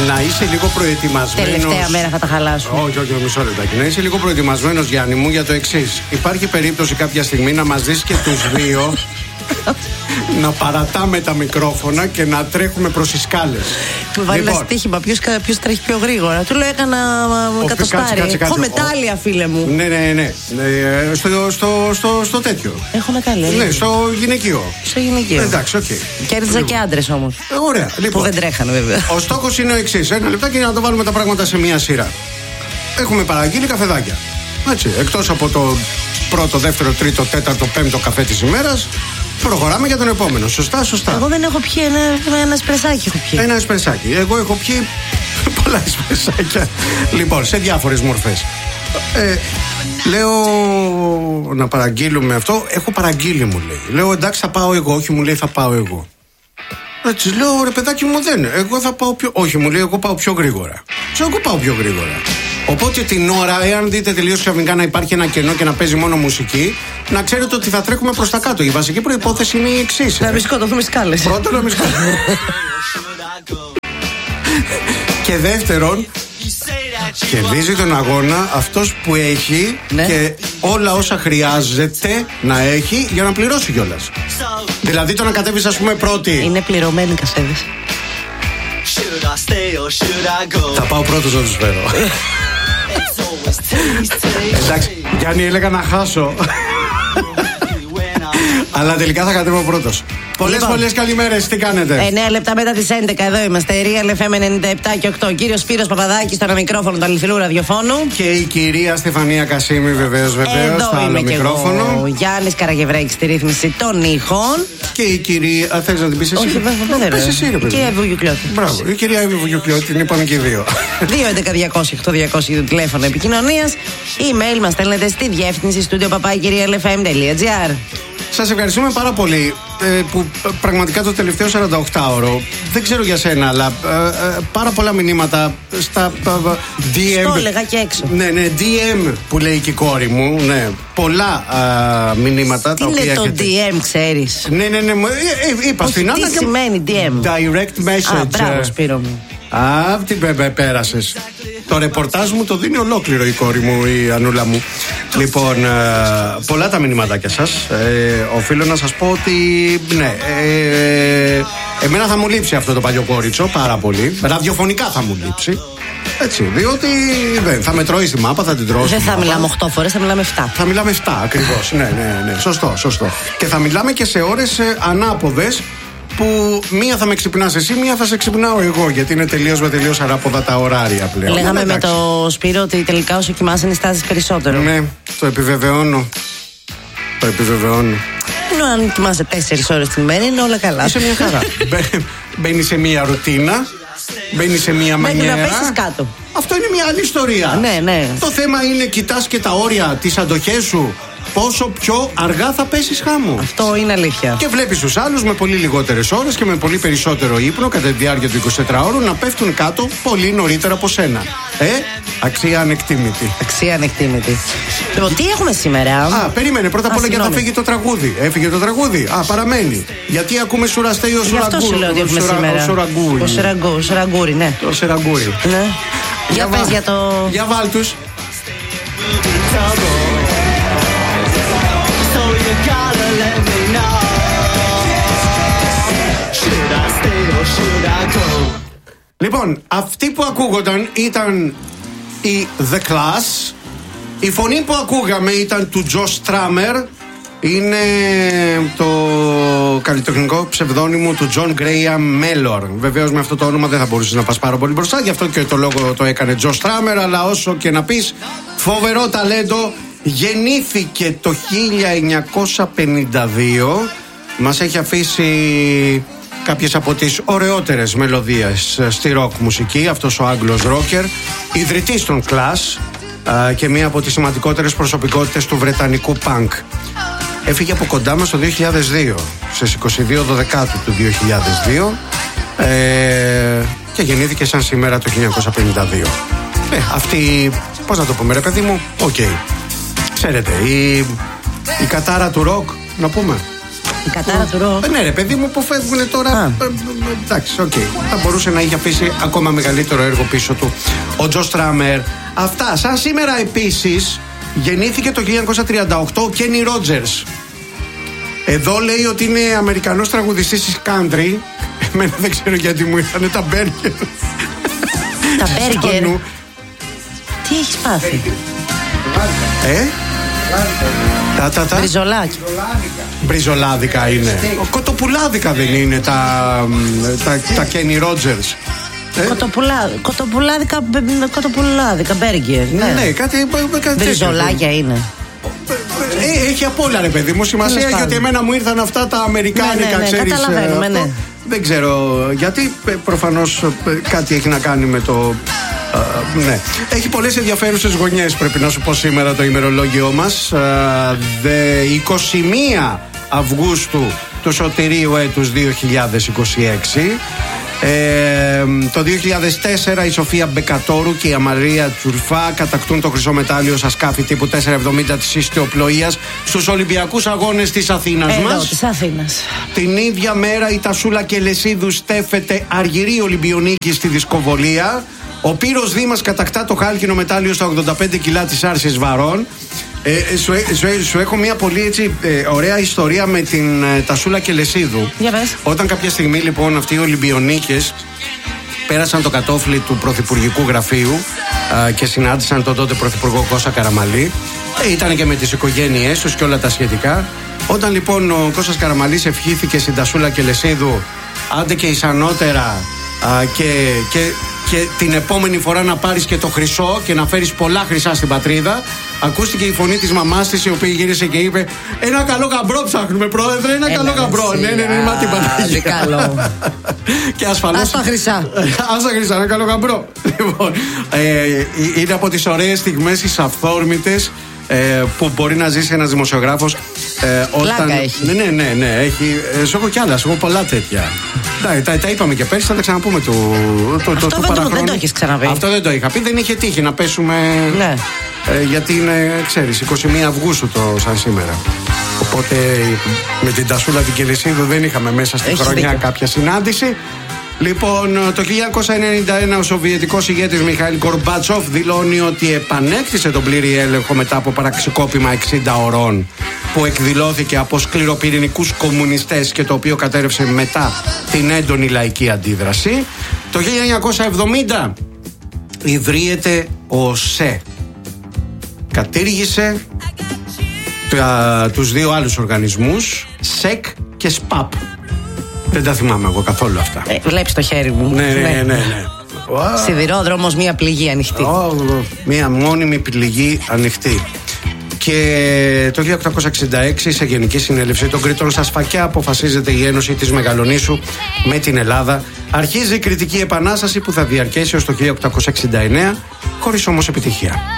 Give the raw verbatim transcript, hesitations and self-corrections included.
να είσαι λίγο προετοιμασμένος. Τελευταία μέρα θα τα χαλάσω. Όχι, όχι, μισό λεπτάκι. Να είσαι λίγο προετοιμασμένος, Γιάννη μου, για το εξής. Υπάρχει περίπτωση κάποια στιγμή να μας δεις και τους δύο να παρατάμε τα μικρόφωνα και να τρέχουμε προς τις σκάλες. Του βάλει λοιπόν, ένα στοίχημα. Ποιος τρέχει πιο γρήγορα. Του λέω έκανα κατοστάρι. Έχω μετάλλια, φίλε μου. Ναι, ναι, ναι. Ε, στο, στο, στο, στο τέτοιο. Έχω μετάλλια. Ναι, στο γυναικείο. Στο γυναικείο. Εντάξει, οκ. Okay. Κέρδιζα και άντρες όμως. Ε, ωραία. Λοιπόν, που δεν τρέχανε, βέβαια. Ο στόχος είναι ο εξής. Ένα λεπτάκι για να το βάλουμε τα πράγματα σε μία σειρά. Έχουμε παραγγείλει καφεδάκια. Έτσι. Εκτός από το πρώτο, δεύτερο, τρίτο, τέταρτο, πέμπτο καφέ της ημέρας. Προχωράμε για τον επόμενο. Σωστά, σωστά. Εγώ δεν έχω πιει ένα, ένα εσπρεσάκι. Έχω πιει. Ένα εσπρεσάκι. Εγώ έχω πιει πολλά εσπρεσάκια. Λοιπόν, σε διάφορες μορφές. Ε, λέω να παραγγείλουμε αυτό. Έχω παραγγείλει, μου λέει. Λέω εντάξει, θα πάω εγώ. Όχι, μου λέει, θα πάω εγώ. Έτσι λέω, ρε παιδάκι μου, δεν. Εγώ θα πάω πιο. Όχι, μου λέει, εγώ πάω πιο γρήγορα. Ξέρω, εγώ πάω πιο γρήγορα. Οπότε την ώρα, εάν δείτε τελείως ξαφνικά να υπάρχει ένα κενό και να παίζει μόνο μουσική, να ξέρετε ότι θα τρέχουμε προς τα κάτω. Η βασική προϋπόθεση είναι η εξής. Να μην σκοτωθούμε σκάλες. Πρώτον, να μην σκοτωθούμε. Και δεύτερον, κερδίζει τον αγώνα αυτός που έχει, ναι, και όλα όσα χρειάζεται να έχει για να πληρώσει κιόλας. Δηλαδή το να κατέβεις, ας πούμε, πρώτη. Είναι πληρωμένοι οι κασέδες. Θα πάω πρώτος να τους φέρω. Εντάξει, Γιάννη, έλεγα να χάσω. Αλλά τελικά θα κατέβω πρώτος. Πολλές λοιπόν, πολλές καλημέρες, τι κάνετε? εννέα λεπτά μετά τις έντεκα εδώ είμαστε. Real εφ εμ ενενήντα επτά και οκτώ. Κύριος Σπύρος Παπαδάκης στο ένα μικρόφωνο του αληθινού ραδιοφώνου. Και η κυρία Στεφανία Κασίμη, βεβαίως, βεβαίως. Εδώ στο άλλο μικρόφωνο. Ο Γιάννης Καραγευρέκης στη ρύθμιση των ήχων. Και η κυρία. Θες να την πεις εσύ? Όχι, δεν πες εσύ, ρε παιδί. Και η Εύη Βουγιουκλιώτη. Μπράβο, η κυρία Εύη Βουγιουκλιώτη, την είπαμε και οι δύο. δύο έντεκα διακόσια οκτώ διακόσια για το τηλέφωνο επικοινωνίας. Email μας στέλνετε στη διεύθυνση studio παπάκι real εφ εμ τελεία τζι άρ. Σας ευχαριστούμε πάρα πολύ ε, που πραγματικά το τελευταίο σαρανταοκτάωρο, δεν ξέρω για σένα, αλλά ε, ε, πάρα πολλά μηνύματα στα ε, ντι εμ. Το έλεγα και έξω. Ναι, ναι, ντι εμ που λέει και η κόρη μου. Ναι, πολλά ε, μηνύματα. Τι τα οποία είναι το έχετε... ντι εμ, ξέρεις? Ναι, ναι, ναι, ε, ε, είπα στην Άννα. Τι και... σημαίνει ντι εμ? Direct message. Α, μπράβο, Σπύρο μου. Α, τι πέρασες. Το ρεπορτάζ μου το δίνει ολόκληρο η κόρη μου, η Ανούλα μου. Λοιπόν, ε, πολλά τα μηνυματάκια σας. Ε, οφείλω να σας πω ότι ναι, ε, εμένα θα μου λείψει αυτό το παλιό κόριτσο πάρα πολύ. Ραδιοφωνικά θα μου λείψει. Έτσι, διότι δεν θα με τρώει στη μάπα, θα την τρώω. Δεν θα μάπα. Μιλάμε οκτώ φορές, θα μιλάμε επτά. Θα μιλάμε επτά, ακριβώς. Ναι, ναι, ναι. Σωστό, σωστό. Και θα μιλάμε και σε ώρες ε, ανάποδες, που μία θα με ξυπνάς εσύ, μία θα σε ξυπνάω εγώ. Γιατί είναι τελείως με τελείως ανάποδα τα ωράρια πλέον. Λέγαμε με το Σπύρο ότι τελικά όσο κοιμάσαι νηστάζεις περισσότερο. Ναι, το επιβεβαιώνω. Το επιβεβαιώνω. Ενώ αν κοιμάσαι τέσσερις ώρες την ημέρα είναι όλα καλά. Είσαι μια χαρά. Μπαίνει σε μια ρουτίνα, μπαίνει σε μια μανιέρα. Μέχρι να πέσεις κάτω. Αυτό είναι μια άλλη ιστορία. Ναι, ναι. Το θέμα είναι, κοιτάς και τα ώρια, τις αντοχές σου. Πόσο πιο αργά θα πέσεις χάμω. Αυτό είναι αλήθεια. Και βλέπεις τους άλλους με πολύ λιγότερες ώρες και με πολύ περισσότερο ύπνο κατά τη διάρκεια του εικοσιτετράωρου να πέφτουν κάτω πολύ νωρίτερα από σένα. Ε, αξία ανεκτήμητη. Αξία ανεκτήμητη. Λοιπόν, τι έχουμε σήμερα? Α, περίμενε πρώτα απ' όλα και θα φύγει το τραγούδι. Έφυγε το τραγούδι. Α, παραμένει. Γιατί ακούμε σουραστέι ο Σουραγκούρι. Αυτό σου λέω ότι έχουμε σήμερα. Ο Σουραγκούρι. Ο Σουραγκούρι, ναι. Το Σουραγκούρι. Ναι. Για πες για το. Για βάλ τους. Λοιπόν, αυτοί που ακούγονταν ήταν η The Clash. Η φωνή που ακούγαμε ήταν του Joe Strummer. Είναι το καλλιτεχνικό ψευδόνυμο του John Graham Mellor. Βεβαίως με αυτό το όνομα δεν θα μπορούσες να πας πάρα πολύ μπροστά. Γι' αυτό και το λόγο το έκανε Joe Strummer. Αλλά όσο και να πεις, φοβερό ταλέντο. Γεννήθηκε το χίλια εννιακόσια πενήντα δύο. Μας έχει αφήσει κάποιες από τις ωραιότερες μελωδίες στη ροκ μουσική. Αυτός ο Άγγλος ρόκερ, ιδρυτής των Clash και μία από τις σημαντικότερες προσωπικότητες του βρετανικού πανκ. Έφυγε από κοντά μας το δύο χιλιάδες δύο, στις είκοσι δύο Δεκάτου του δύο χιλιάδες δύο, ε, και γεννήθηκε σαν σήμερα το χίλια εννιακόσια πενήντα δύο. Ε, αυτή, πώς να το πούμε ρε παιδί μου, οκ. Okay. Ξέρετε, η, η κατάρα του ροκ, να πούμε. Η κατάρα του Ρο. Ναι, ρε παιδί μου, που φεύγουν τώρα. Ε, εντάξει, οκ. Okay. Θα μπορούσε να είχε αφήσει ακόμα μεγαλύτερο έργο πίσω του ο Τζο Στράμερ. Αυτά. Σαν σήμερα επίσης γεννήθηκε το χίλια εννιακόσια τριάντα οκτώ ο Κένι Ρότζερς. Εδώ λέει ότι είναι Αμερικανός τραγουδιστής της country. Εμένα δεν ξέρω γιατί μου ήρθανε τα μπέργκερ. Τα μπέργκερ. Τι έχεις πάθει? Ε? Τα, τα, τα. Μπριζολάκι. Μπριζολάδικα είναι. Κοτοπουλάδικα δεν είναι τα, τα, τα Kenny Rogers. Ε? Κοτοπουλά, κοτοπουλάδικα, κοτοπουλάδικα μπέργκερ. Ναι, ναι, κάτι, κάτι μπριζολάκια είναι. Ε, έχει απ' όλα, ρε παιδί μου. Σημασία έχει ότι εμένα μου ήρθαν αυτά τα αμερικάνικα, ναι, ναι, ναι, ξέρεις. Καταλαβαίνουμε, ναι. Δεν ξέρω γιατί, προφανώς κάτι έχει να κάνει με το... Uh, ναι. Έχει πολλές ενδιαφέρουσες γωνιές, πρέπει να σου πω σήμερα το ημερολόγιό μας. uh, είκοσι μία Αυγούστου του σωτηρίου έτους δύο χιλιάδες είκοσι έξι. Ε, το δύο χιλιάδες τέσσερα η Σοφία Μπεκατόρου και η Αμαρία Τσουρφά κατακτούν το χρυσό μετάλλιο στα σκάφη τύπου τετρακόσια εβδομήντα της ιστιοπλοείας στους Ολυμπιακούς Αγώνες της Αθήνας Εδώ, μας. της Αθήνας. Την ίδια μέρα η Τασούλα Κελεσίδου στέφεται αργυρή Ολυμπιονίκη στη δισκοβολία. Ο Πύρος Δήμας κατακτά το χάλκινο μετάλλιο στα ογδόντα πέντε κιλά της άρσης βαρών. Ε, σου, σου, σου έχω μια πολύ έτσι, ε, ωραία ιστορία με την ε, Τασούλα Κελεσίδου. Για πες. Όταν κάποια στιγμή λοιπόν αυτοί οι Ολυμπιονίκες πέρασαν το κατόφλι του Πρωθυπουργικού Γραφείου ε, και συνάντησαν τον τότε Πρωθυπουργό Κώστα Καραμαλή. Ε, ήταν και με τις οικογένειές τους και όλα τα σχετικά. Όταν λοιπόν ο Κώστας Καραμαλής ευχήθηκε στην Τασούλα Κελεσίδου, άντε και ισανότερα ε, και, και και την επόμενη φορά να πάρεις και το χρυσό και να φέρεις πολλά χρυσά στην πατρίδα, ακούστηκε η φωνή της μαμάς της, η οποία γύρισε και είπε: ένα καλό γαμπρό ψάχνουμε, πρόεδρε, ένα Έλα, καλό γαμπρό. Ναι, ναι, ναι, μα την Παναγία. Καλό. Και ασφαλώς. Ας τα χρυσά. Ας τα χρυσά, ένα καλό γαμπρό. Λοιπόν, ε, είναι από τις ωραίες στιγμές, τις αυθόρμητες, ε, που μπορεί να ζήσει ένας δημοσιογράφος. Ε, όταν... έχει. Ναι, ναι, ναι, ναι, έχει. Ε, σου έχω κι άλλα, σου έχω πολλά τέτοια. Τα, τα, τα είπαμε και πέρσι, θα τα ξαναπούμε του, το, Αυτό το, το, δεν το έχεις ξαναπεί. Αυτό δεν το είχα πει, δεν είχε τύχει να πέσουμε. Ναι. Ε, γιατί είναι, ξέρεις, εικοστή πρώτη Αυγούστου το σαν σήμερα. Οπότε με την Τασούλα την Κελεσίδου δεν είχαμε μέσα στη Έχεις χρονιά δίκιο. κάποια συνάντηση. Λοιπόν, το χίλια εννιακόσια ενενήντα ένα ο Σοβιετικός ηγέτης Μιχάηλ Γκορμπάτσοφ δηλώνει ότι επανέκτησε τον πλήρη έλεγχο μετά από πραξικόπημα εξήντα ωρών που εκδηλώθηκε από σκληροπυρηνικούς κομμουνιστές και το οποίο κατέρευσε μετά την έντονη λαϊκή αντίδραση. Το χίλια εννιακόσια εβδομήντα ιδρύεται ο ΟΣΕ. Κατήργησε τα, τους δύο άλλους οργανισμούς, ΣΕΚ και ΣΠΑΠ. Δεν τα θυμάμαι εγώ καθόλου αυτά. Ε, βλέπεις το χέρι μου. Ναι, ναι, ναι, ναι. Σιδηρόδρομος, μία πληγή ανοιχτή. Oh, μία μόνιμη πληγή ανοιχτή. Και το χίλια οκτακόσια εξήντα έξι σε Γενική Συνέλευση των Κρήτων στα Σφακιά αποφασίζεται η Ένωση της Μεγαλονήσου με την Ελλάδα. Αρχίζει η κριτική επανάσταση που θα διαρκέσει ως το χίλια οκτακόσια εξήντα εννέα, χωρίς όμως επιτυχία.